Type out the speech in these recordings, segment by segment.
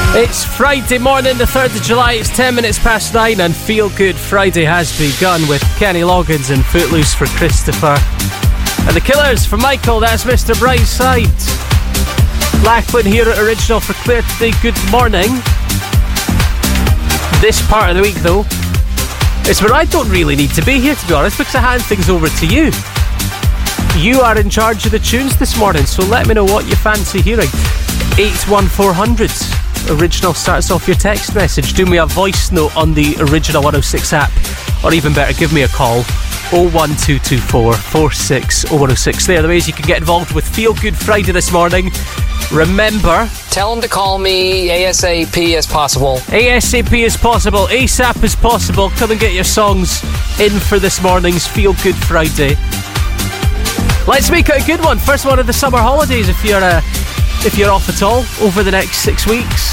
It's Friday morning, the 3rd of July, it's 10 minutes past 9 and Feel Good Friday has begun with Kenny Loggins and Footloose for Christopher. And the Killers for Michael, that's Mr. Brightside. Lachlan here at Original for Claire today, good morning. This part of the week though, it's where I don't really need to be here to be honest, because I hand things over to you. You are in charge of the tunes this morning, so let me know what you fancy hearing. 81400 Original starts off your text message. Do me a voice note on the Original 106 app, or even better, give me a call. 01224 460106. They are the ways you can get involved with Feel Good Friday this morning. Remember, tell them to call me ASAP as possible. ASAP as possible, ASAP as possible. Come and get your songs in for this morning's Feel Good Friday. Let's make it a good one. First one of the summer holidays if you're off at all over the next 6 weeks.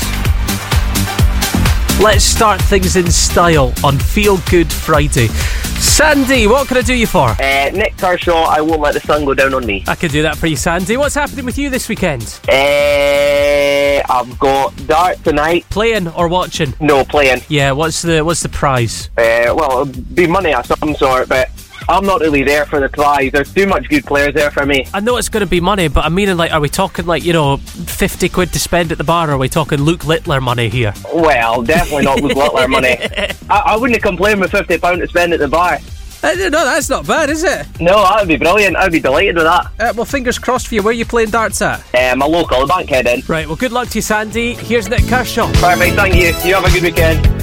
Let's start things in style on Feel Good Friday. Sandy, what can I do you for? Nick Kershaw, I Won't Let the Sun Go Down on Me. I can do that for you, Sandy. What's happening with you this weekend? I've got dart tonight. Playing or watching? No, playing. Yeah, what's the prize? Well, it'll be money of some sort, but I'm not really there for the prize. There's too much good players there for me. I know it's going to be money, but I mean, like, are we talking like, 50 quid to spend at the bar, or are we talking Luke Littler money here? Well, definitely not Luke Littler money. I wouldn't complain with £50 to spend at the bar. No, that's not bad, is it? No, that would be brilliant. I'd be delighted with that. Well, fingers crossed for you. Where are you playing darts at? My local, the Bankhead Inn. Right, well, good luck to you, Sandy. Here's Nick Kershaw. Perfect, thank you. You have a good weekend.